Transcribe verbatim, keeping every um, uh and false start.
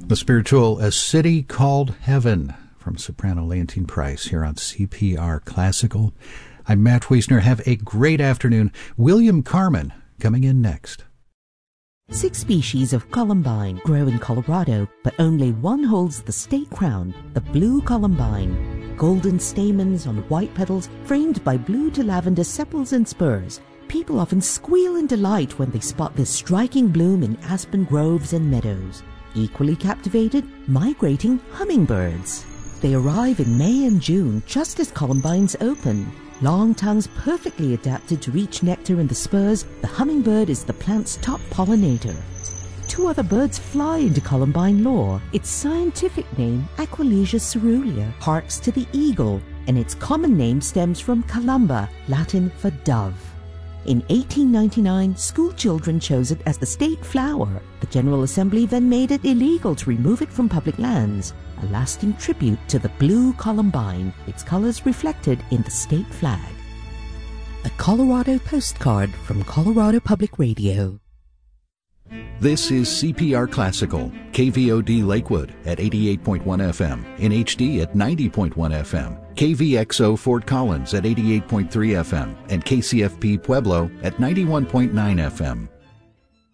The spiritual A City Called Heaven from soprano Leontine Price here on C P R Classical. I'm Matt Wiesner. Have a great afternoon. William Carmen coming in next. Six species of columbine grow in Colorado, but only one holds the state crown, the blue columbine. Golden stamens on white petals framed by blue to lavender sepals and spurs. People often squeal in delight when they spot this striking bloom in aspen groves and meadows. Equally captivated, migrating hummingbirds. They arrive in May and June just as columbines open. Long tongues perfectly adapted to reach nectar in the spurs, the hummingbird is the plant's top pollinator. Two other birds fly into columbine lore. Its scientific name, Aquilegia caerulea, harks to the eagle, and its common name stems from columba, Latin for dove. In eighteen ninety-nine, school children chose it as the state flower. The General Assembly then made it illegal to remove it from public lands, a lasting tribute to the blue columbine, its colors reflected in the state flag. A Colorado postcard from Colorado Public Radio. This is C P R Classical, K V O D Lakewood at eighty-eight point one F M, in H D at ninety point one F M, K V X O Fort Collins at eighty-eight point three F M, and K C F P Pueblo at ninety-one point nine F M.